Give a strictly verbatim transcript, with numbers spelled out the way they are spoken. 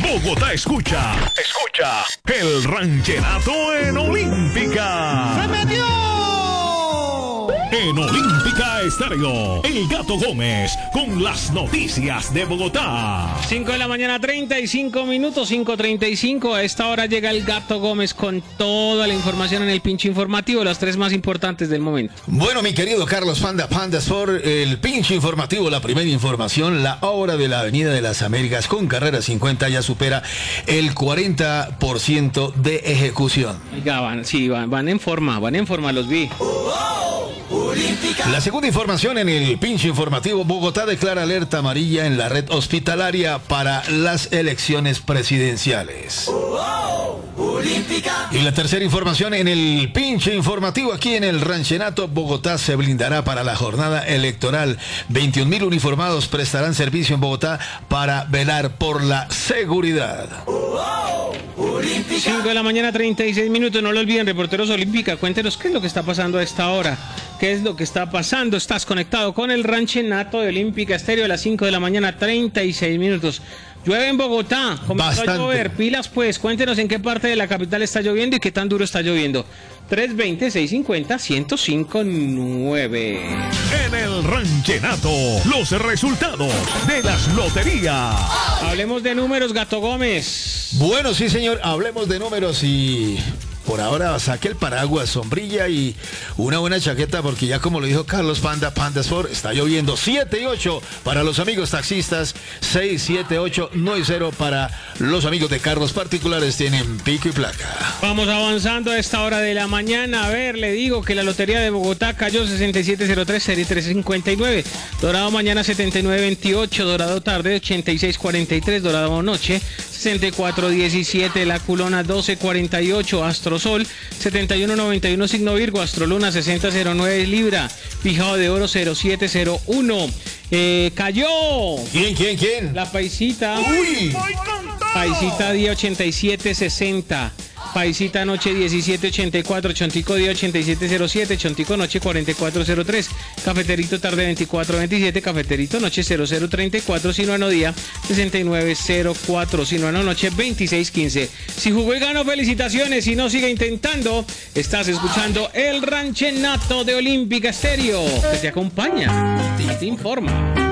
Bogotá escucha, escucha el ranchenato en Olímpica. ¡Se metió! En Olímpica Estéreo, El Gato Gómez con las noticias de Bogotá. cinco de la mañana, treinta y cinco minutos, cinco treinta y cinco. A esta hora llega El Gato Gómez con toda la información en el pinche informativo, las tres más importantes del momento. Bueno, mi querido Carlos Panda, Panda Sport, el pinche informativo, la primera información, la obra de la Avenida de las Américas con carrera cincuenta ya supera el cuarenta por ciento de ejecución. Oiga, van, sí, van, van en forma, van en forma, los vi. La segunda información en el pinche informativo, Bogotá declara alerta amarilla en la red hospitalaria para las elecciones presidenciales. Y la tercera información en el pinche informativo, aquí en el ranchenato, Bogotá se blindará para la jornada electoral. veintiún mil uniformados prestarán servicio en Bogotá para velar por la seguridad. cinco de la mañana, treinta y seis minutos, no lo olviden, reporteros Olímpica, cuéntenos qué es lo que está pasando a esta hora. ¿Qué es lo que está pasando? Estás conectado con el ranchenato de Olímpica Estéreo a las cinco de la mañana, treinta y seis minutos. Llueve en Bogotá, comenzó Bastante. a llover, pilas pues, cuéntenos en qué parte de la capital está lloviendo y qué tan duro está lloviendo. tres veinte, seiscientos cincuenta, ciento cinco nueve. En el ranchenato, los resultados de las loterías. Hablemos de números, Gato Gómez. Bueno, sí, señor, hablemos de números y por ahora saque el paraguas, sombrilla y una buena chaqueta porque ya como lo dijo Carlos Panda, Panda Sport, está lloviendo. Siete y ocho para los amigos taxistas, seis, siete, ocho, nueve, cero para los amigos de carros particulares, tienen pico y placa. Vamos avanzando a esta hora de la mañana. A ver, le digo que la lotería de Bogotá cayó sesenta y siete cero tres, serie trescientos cincuenta y nueve. Dorado mañana setenta y nueve veintiocho, Dorado tarde ochenta y seis cuarenta y tres, Dorado noche sesenta y cuatro diecisiete, La Culona doce cuarenta y ocho, Astrosol setenta y uno noventa y uno, Signo Virgo, Astroluna sesenta cero nueve, Libra, Fijado de Oro cero siete cero uno. Eh, cayó. ¿Quién, quién, quién? La Paisita. Uy. Paisita día ochenta y siete sesenta. Paisita noche diecisiete ochenta y cuatro, Chontico día ochenta y siete cero siete, Chontico noche cuarenta y cuatro cero tres, Cafeterito tarde veinticuatro veintisiete, Cafeterito noche cero cero treinta y cuatro, Sinuano día sesenta y nueve cero cuatro, Sinuano noche veintiséis quince. Si jugó y ganó, felicitaciones. Si no, sigue intentando. Estás escuchando el ranchenato de Olímpica Estéreo, que te acompaña y te informa.